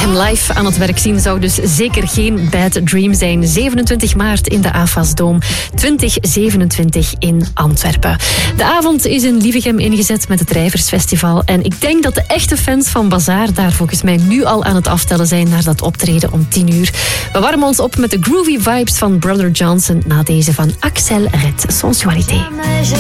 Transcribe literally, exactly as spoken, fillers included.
hem live aan het werk zien zou dus zeker geen bad dream zijn. zevenentwintig maart in de A F A S-Dome, twintig zevenentwintig in Antwerpen. De avond is in Lievegem ingezet met het Drijversfestival. En ik denk dat de echte fans van Bazaar daar volgens mij nu al aan het aftellen zijn naar dat optreden om tien uur. We warmen ons op met de groovy vibes van Brother Johnson na deze van Axel Red Sensualité.